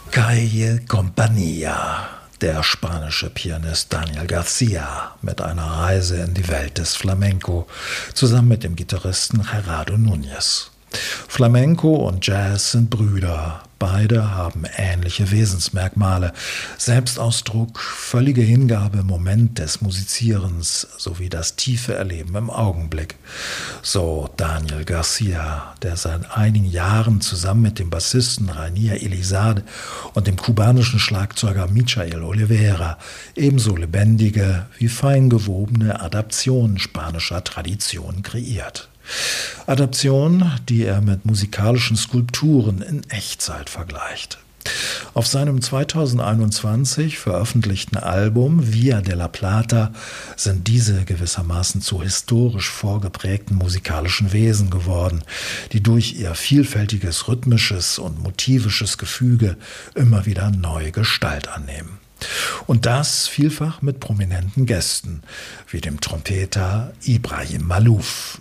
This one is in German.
Calle Compañía, der spanische Pianist Daniel Garcia mit einer Reise in die Welt des Flamenco, zusammen mit dem Gitarristen Gerardo Núñez. Flamenco und Jazz sind Brüder. Beide haben ähnliche Wesensmerkmale. Selbstausdruck, völlige Hingabe im Moment des Musizierens sowie das tiefe Erleben im Augenblick. So Daniel Garcia, der seit einigen Jahren zusammen mit dem Bassisten Rainier Elizalde und dem kubanischen Schlagzeuger Michael Oliveira ebenso lebendige wie fein gewobene Adaptionen spanischer Traditionen kreiert. Adaption, die er mit musikalischen Skulpturen in Echtzeit vergleicht. Auf seinem 2021 veröffentlichten Album Via de la Plata sind diese gewissermaßen zu historisch vorgeprägten musikalischen Wesen geworden, die durch ihr vielfältiges rhythmisches und motivisches Gefüge immer wieder neue Gestalt annehmen. Und das vielfach mit prominenten Gästen, wie dem Trompeter Ibrahim Malouf.